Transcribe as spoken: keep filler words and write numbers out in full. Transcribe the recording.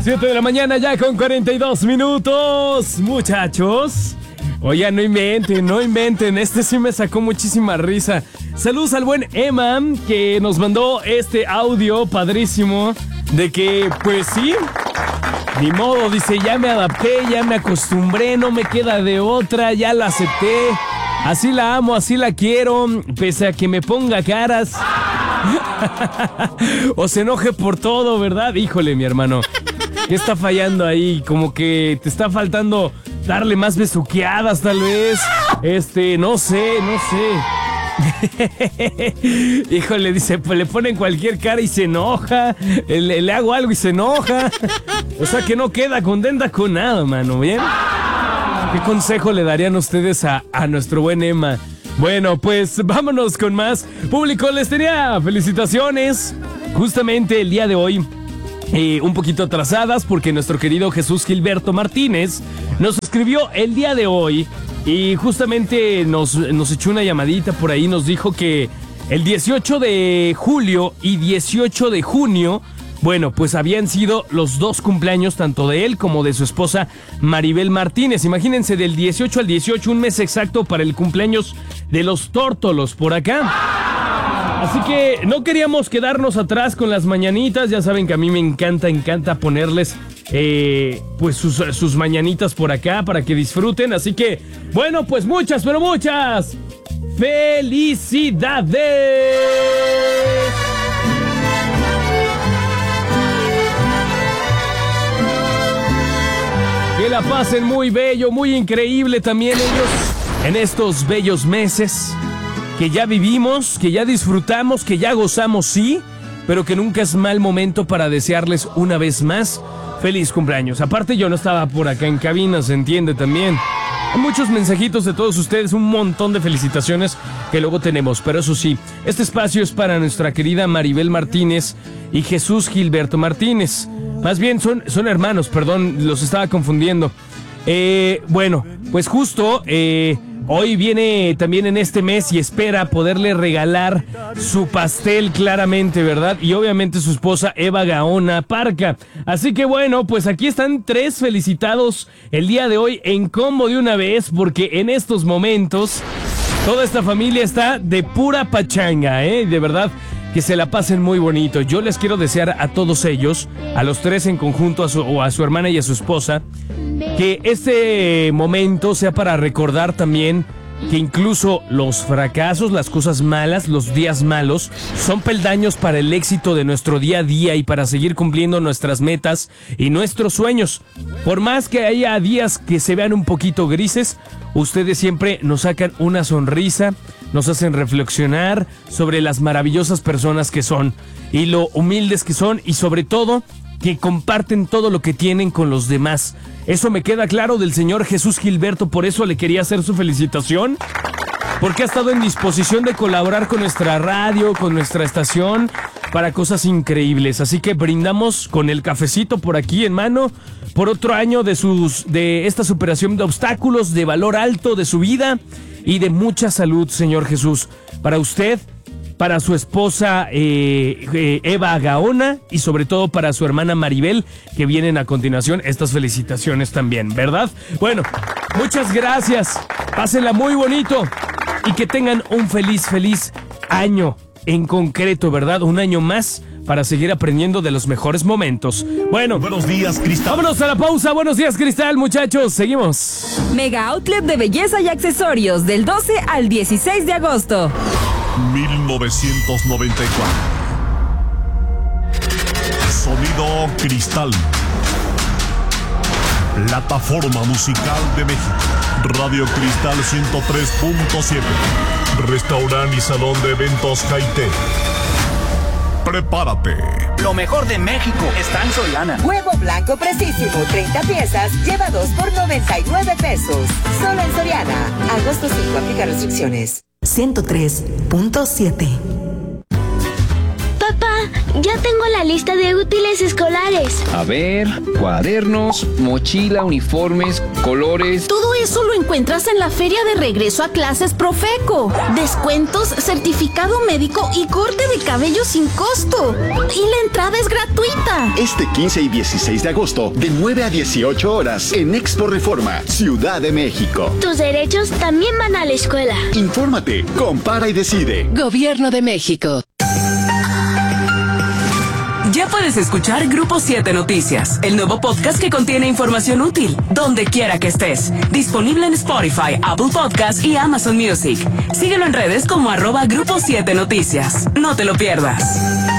siete de la mañana ya con cuarenta y dos minutos, muchachos. Oigan, no inventen, no inventen. Este sí me sacó muchísima risa. Saludos al buen Emma, que nos mandó este audio padrísimo de que, pues sí, ni modo, dice, ya me adapté, ya me acostumbré, no me queda de otra, ya la acepté. Así la amo, así la quiero, pese a que me ponga caras. O se enoje por todo, ¿verdad? Híjole, mi hermano, ¿qué está fallando ahí? Como que te está faltando darle más besuqueadas, tal vez. Este, no sé, no sé. Híjole, dice, pues le ponen cualquier cara y se enoja. Le, le hago algo y se enoja. O sea que no queda contenta con nada, mano, ¿bien? ¿Qué consejo le darían ustedes a, a nuestro buen Emma? Bueno, pues vámonos con más. Público, les tenía felicitaciones justamente el día de hoy. Eh, un poquito atrasadas porque nuestro querido Jesús Gilberto Martínez nos escribió el día de hoy y justamente nos, nos echó una llamadita por ahí, nos dijo que el dieciocho de julio y dieciocho de junio, bueno, pues habían sido los dos cumpleaños tanto de él como de su esposa Maribel Martínez. Imagínense, del dieciocho al dieciocho, un mes exacto para el cumpleaños de los tórtolos por acá. Así que no queríamos quedarnos atrás con las mañanitas. Ya saben que a mí me encanta, encanta ponerles eh, pues sus, sus mañanitas por acá para que disfruten. Así que, bueno, pues muchas, pero muchas ¡felicidades! Que la pasen muy bello, muy increíble también ellos en estos bellos meses que ya vivimos, que ya disfrutamos, que ya gozamos, sí, pero que nunca es mal momento para desearles una vez más feliz cumpleaños. Aparte, yo no estaba por acá en cabina, se entiende también. Hay muchos mensajitos de todos ustedes, un montón de felicitaciones que luego tenemos, pero eso sí, este espacio es para nuestra querida Maribel Martínez y Jesús Gilberto Martínez. Más bien son, son hermanos, perdón, los estaba confundiendo. Eh, bueno, pues justo eh, hoy viene también en este mes y espera poderle regalar su pastel claramente, ¿verdad? Y obviamente su esposa Eva Gaona Parca. Así que bueno, pues aquí están tres felicitados el día de hoy en combo de una vez, porque en estos momentos toda esta familia está de pura pachanga, ¿eh? De verdad, que se la pasen muy bonito. Yo les quiero desear a todos ellos, a los tres en conjunto, a su, o a su hermana y a su esposa, que este momento sea para recordar también que incluso los fracasos, las cosas malas, los días malos, son peldaños para el éxito de nuestro día a día y para seguir cumpliendo nuestras metas y nuestros sueños. Por más que haya días que se vean un poquito grises, ustedes siempre nos sacan una sonrisa, nos hacen reflexionar sobre las maravillosas personas que son y lo humildes que son, y sobre todo que comparten todo lo que tienen con los demás. Eso me queda claro del señor Jesús Gilberto, por eso le quería hacer su felicitación, porque ha estado en disposición de colaborar con nuestra radio, con nuestra estación, para cosas increíbles. Así que brindamos con el cafecito por aquí en mano, por otro año de, sus, de esta superación de obstáculos, de valor alto de su vida y de mucha salud, señor Jesús. Para usted, para su esposa eh, eh, Eva Gaona y sobre todo para su hermana Maribel, que vienen a continuación estas felicitaciones también, ¿verdad? Bueno, muchas gracias, pásenla muy bonito y que tengan un feliz, feliz año en concreto, ¿verdad? Un año más para seguir aprendiendo de los mejores momentos. Bueno, buenos días, Cristal. Vámonos a la pausa. Buenos días, Cristal, muchachos. Seguimos. Mega Outlet de belleza y accesorios del doce al dieciséis de agosto. mil novecientos noventa y cuatro. Sonido Cristal. Plataforma musical de México. Radio Cristal ciento tres punto siete. Restaurante y salón de eventos Jaite. Prepárate. Lo mejor de México está en Soriana. Huevo blanco precisísimo, treinta piezas, lleva dos por noventa y nueve pesos. Solo en Soriana. Agosto cinco, aplica restricciones. ciento tres punto siete. Papá, Ya tengo la lista de útiles escolares. A ver, cuadernos, mochila, uniformes, colores. Todo eso lo encuentras en la feria de regreso a clases Profeco. Descuentos, certificado médico y corte de cabello sin costo. Y la entrada es gratuita. Este quince y dieciséis de agosto, de nueve a dieciocho horas, en Expo Reforma, Ciudad de México. Tus derechos también van a la escuela. Infórmate, compara y decide. Gobierno de México. Ya puedes escuchar Grupo siete Noticias, el nuevo podcast que contiene información útil, donde quiera que estés. Disponible en Spotify, Apple Podcasts y Amazon Music. Síguelo en redes como arroba Grupo siete Noticias. No te lo pierdas.